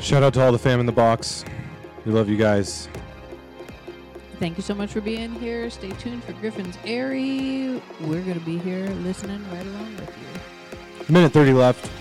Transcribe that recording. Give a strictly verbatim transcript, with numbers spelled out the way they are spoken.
Shout out to all the fam in the box. We love you guys. Thank you so much for being here. Stay tuned for Griffin's Airy. We're going to be here listening right along with you. Minute thirty left.